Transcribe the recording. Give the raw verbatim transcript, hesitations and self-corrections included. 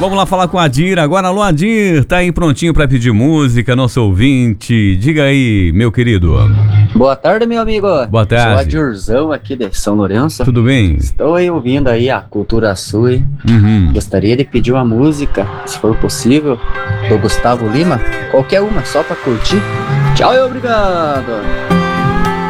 Vamos lá falar com a Adir agora. Alô, Adir, tá aí prontinho pra pedir música, nosso ouvinte. Diga aí, meu querido. Boa tarde, meu amigo. Boa tarde. Sou Adirzão aqui de São Lourenço. Tudo bem? Estou aí ouvindo aí a Cultura Sul. Uhum. Gostaria de pedir uma música, se for possível, do Gustavo Lima. Qualquer uma, só pra curtir. Tchau e obrigado.